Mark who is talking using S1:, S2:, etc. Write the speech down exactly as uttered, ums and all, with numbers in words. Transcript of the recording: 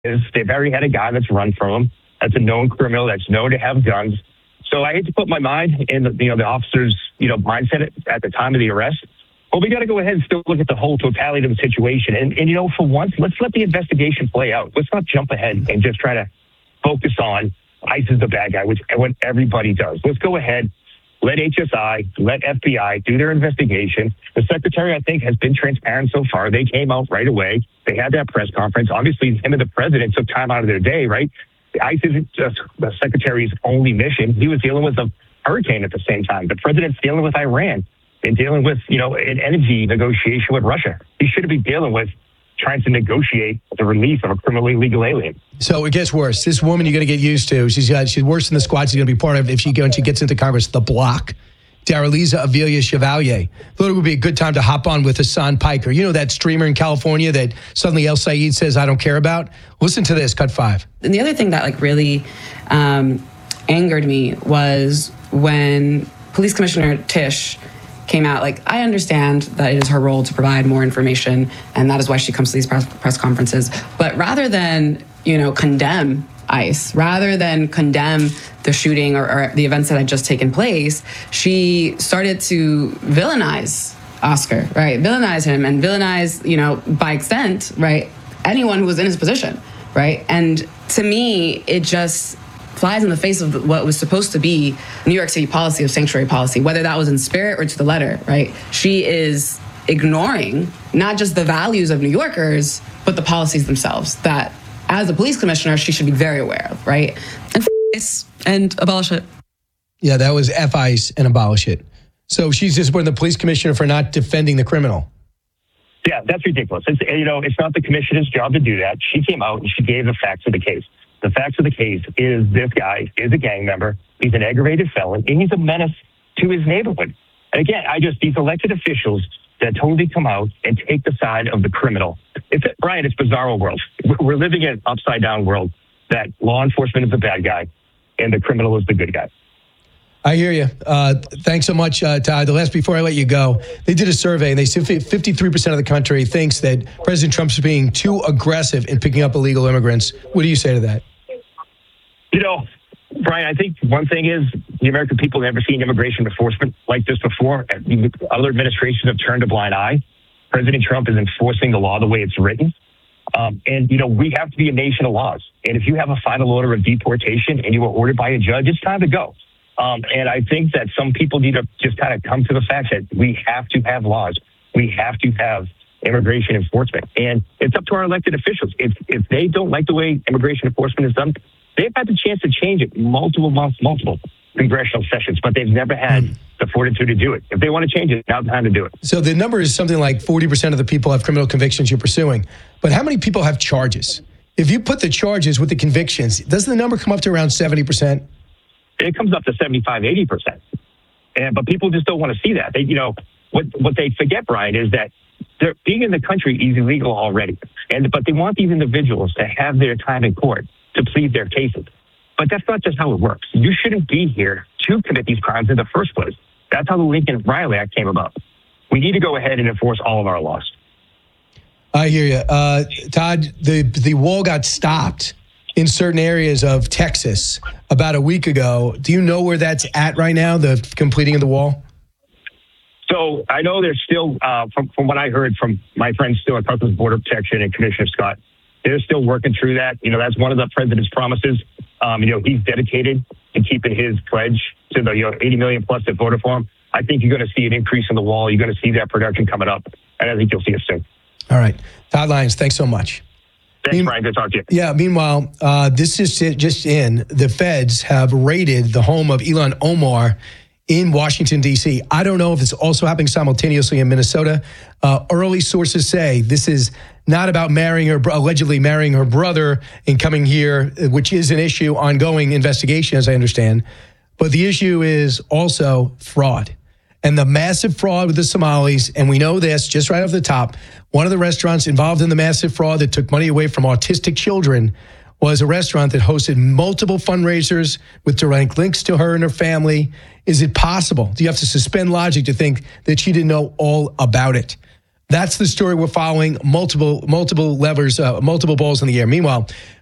S1: they've already had a guy that's run from them. That's a known criminal. That's known to have guns. So I hate to put my mind in the, you know, the officer's, you know, mindset at, at the time of the arrest. But we got to go ahead and still look at the whole totality of the situation. And, and, you know, for once, let's let the investigation play out. Let's not jump ahead and just try to focus on ICE is the bad guy, which what everybody does. Let's go ahead, let H S I, let F B I do their investigation. The secretary, I think, has been transparent so far. They came out right away. They had that press conference. Obviously, him and the president took time out of their day, right? ICE isn't just the secretary's only mission. He was dealing with a hurricane at the same time. The president's dealing with Iran and dealing with, you know, an energy negotiation with Russia. He shouldn't be dealing with trying to negotiate the release of a criminally illegal alien.
S2: So it gets worse. This woman you're going to get used to. She's got, she's worse than the squad she's going to be part of if she, when she gets into Congress. The Block. Daraliza Avilia Chevalier. Thought it would be a good time to hop on with Hassan Piker. You know that streamer in California that suddenly El Sayed says, I don't care about? Listen to this, cut five.
S3: And the other thing that like really um, angered me was when Police Commissioner Tisch came out. Like, I understand that it is her role to provide more information, and that is why she comes to these press, press conferences. But rather than, you know, condemn ICE, rather than condemn the shooting or, or the events that had just taken place, she started to villainize Oscar, right? Villainize him and villainize, you know, by extent, right, anyone who was in his position, right? And to me, it just flies in the face of what was supposed to be New York City policy of sanctuary policy, whether that was in spirit or to the letter, right? She is ignoring not just the values of New Yorkers, but the policies themselves that, as a police commissioner, she should be very aware of, right? And f- ICE and abolish it.
S2: Yeah, that was F ICE and abolish it. So she's disappointed the police commissioner for not defending the criminal.
S1: Yeah, that's ridiculous. It's, you know, it's not the commissioner's job to do that. She came out and she gave the facts of the case. The facts of the case is this guy is a gang member. He's an aggravated felon, and he's a menace to his neighborhood. And again, I just, these elected officials that totally come out and take the side of the criminal. It's, Brian, it's bizarro world. We're living in an upside down world that law enforcement is the bad guy and the criminal is the good guy.
S2: I hear you. Uh, thanks so much, uh, Todd. The last, before I let you go, they did a survey and they said fifty-three percent of the country thinks that President Trump's being too aggressive in picking up illegal immigrants. What do you say to that?
S1: You know, Brian, I think one thing is the American people have never seen immigration enforcement like this before. Other administrations have turned a blind eye. President Trump is enforcing the law the way it's written. Um, and, you know, we have to be a nation of laws. And if you have a final order of deportation and you were ordered by a judge, it's time to go. Um, and I think that some people need to just kind of come to the fact that we have to have laws. We have to have immigration enforcement. And it's up to our elected officials. If if they don't like the way immigration enforcement is done, they've had the chance to change it multiple months, multiple congressional sessions, but they've never had mm. the fortitude to do it. If they want to change it, now's the time to do it.
S2: So the number is something like forty percent of the people have criminal convictions you're pursuing. But how many people have charges? If you put the charges with the convictions, doesn't the number come up to around seventy percent?
S1: It comes up to seventy-five, eighty percent. And, but people just don't want to see that. They, you know, what, what they forget, Brian, is that they're, being in the country is illegal already. And But they want these individuals to have their time in court to plead their cases. But that's not just how it works. You shouldn't be here to commit these crimes in the first place. That's how the Lincoln-Riley Act came about. We need to go ahead and enforce all of our laws.
S2: I hear you. Uh, Todd, the, the wall got stopped in certain areas of Texas about a week ago. Do you know where that's at right now, the completing of the wall?
S1: So I know there's still, uh, from, from what I heard from my friends still at Customs Border Protection and Commissioner Scott, they're still working through that. You know, that's one of the president's promises. Um, you know, he's dedicated to keeping his pledge to the you know, eighty million plus that voted for him. I think you're going to see an increase in the wall. You're going to see that production coming up, and I think you'll see it soon.
S2: All right. Todd Lyons, thanks so much.
S1: Thanks, Mean- Brian. Good to talk to you.
S2: Yeah, meanwhile, uh, this is just in. The feds have raided the home of Ilhan Omar in Washington, D C. I don't know if it's also happening simultaneously in Minnesota. Uh, early sources say this is not about marrying her, allegedly marrying her brother and coming here, which is an issue, ongoing investigation, as I understand. But the issue is also fraud. And the massive fraud with the Somalis, and we know this just right off the top, one of the restaurants involved in the massive fraud that took money away from autistic children was a restaurant that hosted multiple fundraisers with direct links to her and her family. Is it possible? Do you have to suspend logic to think that she didn't know all about it? That's the story we're following. Multiple, multiple levers, uh, multiple balls in the air. Meanwhile,